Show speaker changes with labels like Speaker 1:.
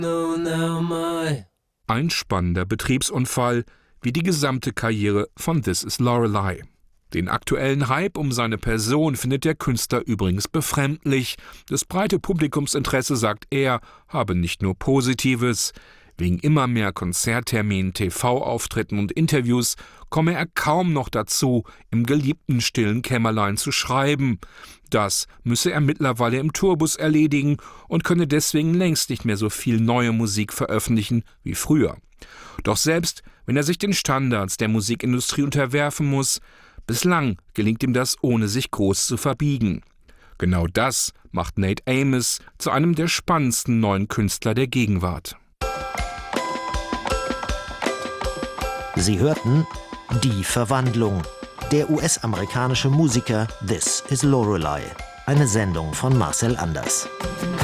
Speaker 1: Ein spannender Betriebsunfall, wie die gesamte Karriere von This Is Lorelei. Den aktuellen Hype um seine Person findet der Künstler übrigens befremdlich. Das breite Publikumsinteresse, sagt er, habe nicht nur Positives. Wegen immer mehr Konzertterminen, TV-Auftritten und Interviews komme er kaum noch dazu, im geliebten stillen Kämmerlein zu schreiben. Das müsse er mittlerweile im Tourbus erledigen und könne deswegen längst nicht mehr so viel neue Musik veröffentlichen wie früher. Doch selbst wenn er sich den Standards der Musikindustrie unterwerfen muss, bislang gelingt ihm das, ohne sich groß zu verbiegen. Genau das macht Nate Amos zu einem der spannendsten neuen Künstler der Gegenwart.
Speaker 2: Sie hörten Die Verwandlung. Der US-amerikanische Musiker This Is Lorelei. Eine Sendung von Marcel Anders.